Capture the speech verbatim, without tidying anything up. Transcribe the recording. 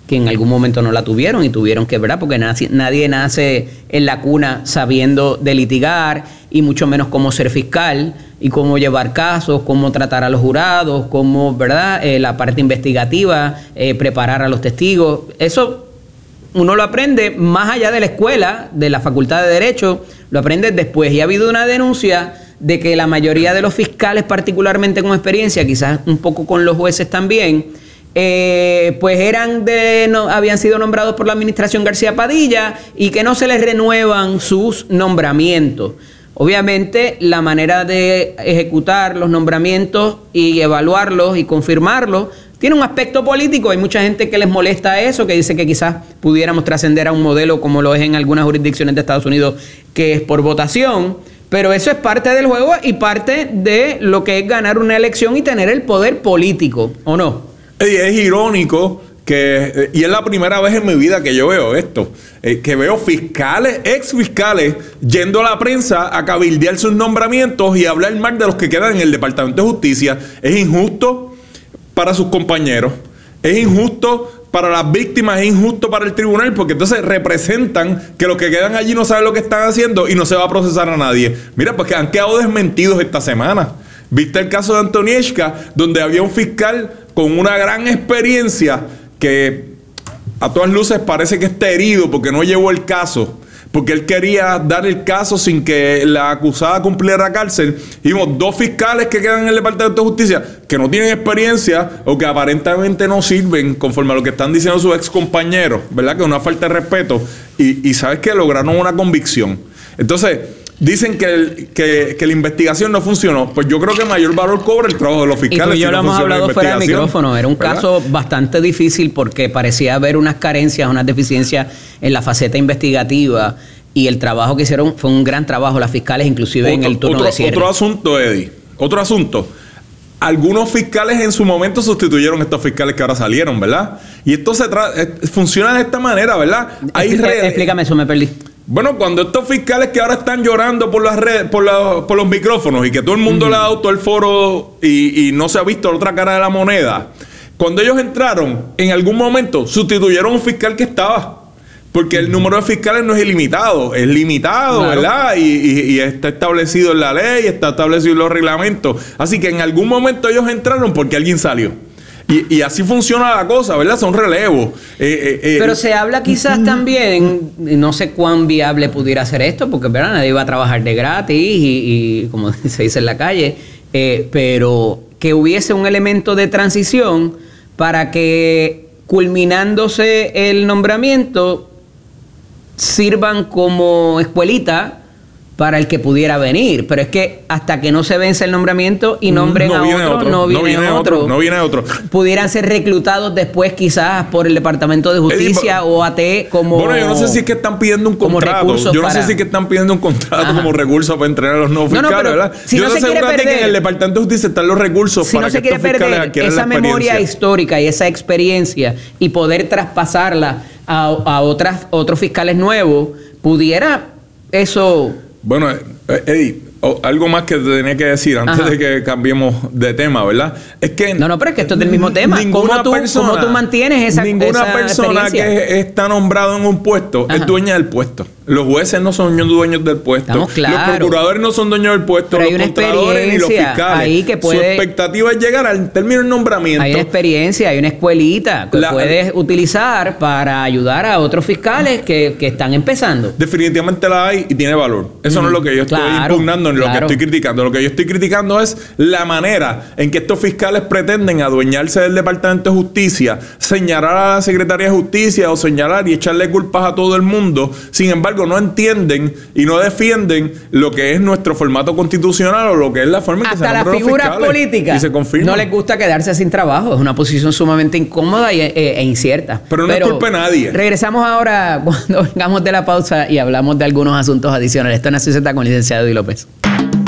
que en algún momento no la tuvieron y tuvieron que, ¿verdad? Porque nadie, nadie nace en la cuna sabiendo de litigar y mucho menos cómo ser fiscal y cómo llevar casos, cómo tratar a los jurados, cómo, ¿verdad? Eh, la parte investigativa, eh, preparar a los testigos. Eso uno lo aprende más allá de la escuela, de la Facultad de Derecho, lo aprende después. Y ha habido una denuncia de que la mayoría de los fiscales, particularmente con experiencia, quizás un poco con los jueces también, Eh, pues eran de no, habían sido nombrados por la administración García Padilla y que no se les renuevan sus nombramientos. Obviamente la manera de ejecutar los nombramientos y evaluarlos y confirmarlos tiene un aspecto político. Hay mucha gente que les molesta eso, que dice que quizás pudiéramos trascender a un modelo como lo es en algunas jurisdicciones de Estados Unidos, que es por votación. Pero eso es parte del juego y parte de lo que es ganar una elección y tener el poder político, ¿o no? Es irónico que, y es la primera vez en mi vida que yo veo esto, eh, que veo fiscales, ex fiscales, yendo a la prensa a cabildear sus nombramientos y hablar mal de los que quedan en el Departamento de Justicia. Es injusto para sus compañeros, es injusto para las víctimas, es injusto para el tribunal, porque entonces representan que los que quedan allí no saben lo que están haciendo y no se va a procesar a nadie. Mira, pues que han quedado desmentidos esta semana. ¿Viste el caso de Antonieshka, donde había un fiscal con una gran experiencia que a todas luces parece que está herido porque no llevó el caso, porque él quería dar el caso sin que la acusada cumpliera cárcel? Y vimos dos fiscales que quedan en el Departamento de Justicia que no tienen experiencia o que aparentemente no sirven conforme a lo que están diciendo sus ex compañeros, ¿verdad? Que es una falta de respeto. Y, y sabes que lograron una convicción. Entonces dicen que, el, que, que la investigación no funcionó. Pues yo creo que mayor valor cobra el trabajo de los fiscales. Y tú y yo si lo no hemos hablado fuera del micrófono. Era un ¿verdad? caso bastante difícil porque parecía haber unas carencias, unas deficiencias en la faceta investigativa. Y el trabajo que hicieron fue un gran trabajo las fiscales, inclusive otro, en el turno otro, de cierre. Otro asunto, Eddie. Otro asunto. Algunos fiscales en su momento sustituyeron a estos fiscales que ahora salieron, ¿verdad? Y esto se tra- funciona de esta manera, ¿verdad? Hay Explícame, explícame eso, me perdí. Bueno, cuando estos fiscales que ahora están llorando por las redes, por, la, por los micrófonos y que todo el mundo uh-huh. le ha dado todo el foro y, y no se ha visto la otra cara de la moneda, cuando ellos entraron, en algún momento sustituyeron a un fiscal que estaba. Porque el número de fiscales no es ilimitado, es limitado, claro. ¿verdad? Y, y, y está establecido en la ley, está establecido en los reglamentos. Así que en algún momento ellos entraron porque alguien salió. Y, y así funciona la cosa, ¿verdad? Son relevos. Eh, eh, Pero eh, se habla quizás uh, también, no sé cuán viable pudiera ser esto, porque ¿verdad? Nadie va a trabajar de gratis y, y como se dice en la calle, eh, pero que hubiese un elemento de transición para que culminándose el nombramiento sirvan como escuelita para el que pudiera venir. Pero es que hasta que no se vence el nombramiento y nombren no a otro, otro, no viene, no viene otro. otro. No viene otro. Pudieran ser reclutados después quizás por el Departamento de Justicia eh, o A T como... Bueno, yo no sé si es que están pidiendo un contrato. Yo no para... sé si es que están pidiendo un contrato Ajá. como recurso para entrenar a los nuevos fiscales, no, no, ¿verdad? Si yo no se quiere perder, que en el Departamento de Justicia están los recursos si para no se que quiere estos fiscales perder adquieran esa la memoria histórica y esa experiencia y poder traspasarla a, a otras, otros fiscales nuevos, pudiera eso... Bueno, Eddie, oh, algo más que te tenía que decir antes Ajá. de que cambiemos de tema, ¿verdad? Es que... No, no, pero es que esto es del mismo tema. ¿Cómo tú, persona, ¿Cómo tú mantienes esa Ninguna esa persona que está nombrado en un puesto Ajá. es dueña del puesto. Los jueces no son dueños del puesto. Estamos claros. Los procuradores no son dueños del puesto. Pero los contralores ni los fiscales. Ahí que puede... Su expectativa es llegar al término del nombramiento. Hay una experiencia, hay una escuelita que La... puedes utilizar para ayudar a otros fiscales que, que están empezando. Definitivamente la hay y tiene valor. Eso mm, no es lo que yo estoy claro, impugnando ni claro. lo que estoy criticando. Lo que yo estoy criticando es la manera en que estos fiscales pretenden adueñarse del Departamento de Justicia, señalar a la Secretaría de Justicia o señalar y echarle culpas a todo el mundo. Sin embargo, no entienden y no defienden lo que es nuestro formato constitucional o lo que es la forma en que Hasta se las figuras políticas y se confirma. No les gusta quedarse sin trabajo. Es una posición sumamente incómoda e, e, e incierta. Pero no Pero es culpa de nadie. Regresamos ahora cuando vengamos de la pausa y hablamos de algunos asuntos adicionales. Esto es Nación Z con el licenciado Eddie López.